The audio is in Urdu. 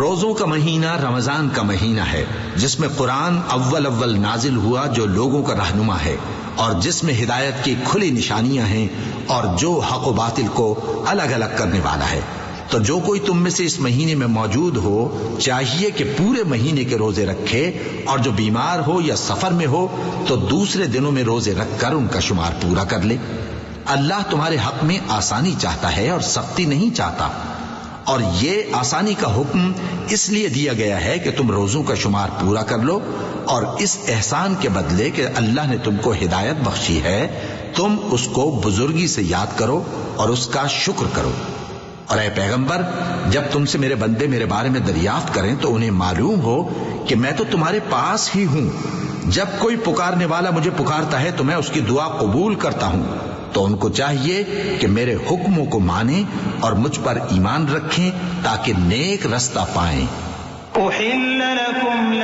روزوں کا مہینہ رمضان کا مہینہ ہے، جس میں قرآن اول نازل ہوا، جو لوگوں کا رہنما ہے اور جس میں ہدایت کی کھلی نشانیاں ہیں اور جو حق و باطل کو الگ الگ کرنے والا ہے۔ تو جو کوئی تم میں سے اس مہینے میں موجود ہو چاہیے کہ پورے مہینے کے روزے رکھے، اور جو بیمار ہو یا سفر میں ہو تو دوسرے دنوں میں روزے رکھ کر ان کا شمار پورا کر لے۔ اللہ تمہارے حق میں آسانی چاہتا ہے اور سختی نہیں چاہتا، اور یہ آسانی کا حکم اس لیے دیا گیا ہے کہ تم روزوں کا شمار پورا کر لو، اور اس احسان کے بدلے کہ اللہ نے تم کو ہدایت بخشی ہے تم اس کو بزرگی سے یاد کرو اور اس کا شکر کرو۔ اور اے پیغمبر، جب تم سے میرے بندے میرے بارے میں دریافت کریں تو انہیں معلوم ہو کہ میں تو تمہارے پاس ہی ہوں، جب کوئی پکارنے والا مجھے پکارتا ہے تو میں اس کی دعا قبول کرتا ہوں۔ تو ان کو چاہیے کہ میرے حکموں کو مانیں اور مجھ پر ایمان رکھیں تاکہ نیک رستہ پائیں۔ أحل لكم